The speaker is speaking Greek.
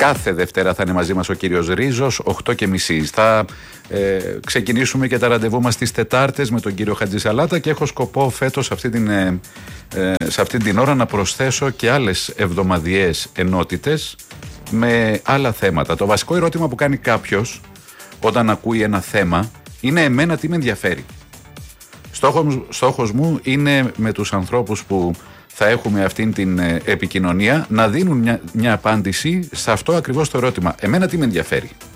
Κάθε Δευτέρα θα είναι μαζί μας ο κύριος Ρίζος, 8:30. Θα ξεκινήσουμε και τα ραντεβού μας τις Τετάρτες με τον κύριο Χατζησαλάτα και έχω σκοπό φέτος σε αυτή την ώρα να προσθέσω και άλλες εβδομαδιαίες ενότητες με άλλα θέματα. Το βασικό ερώτημα που κάνει κάποιος όταν ακούει ένα θέμα είναι εμένα τι με ενδιαφέρει. Στόχος μου είναι με τους ανθρώπους που θα έχουμε αυτήν την επικοινωνία να δίνουν μια απάντηση σε αυτό ακριβώς το ερώτημα. Εμένα τι με ενδιαφέρει.